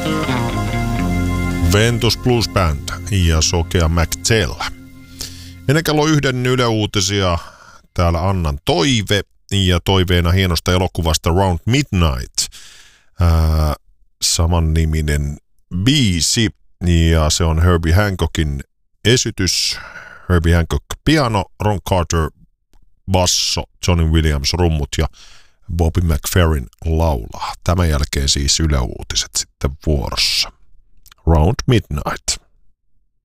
Ventus Blues Band ja sokea McTell. Ennen kello 1 Yle Uutisia täällä Annan toive ja toiveena hienosta elokuvasta Round Midnight. Samanniminen biisi ja se on Herbie Hancockin esitys. Herbie Hancock piano, Ron Carter basso, Johnny Williams rummut ja Bobby McFerrin laulaa. Tämän jälkeen siis Yle Uutiset sitten vuorossa. Round Midnight.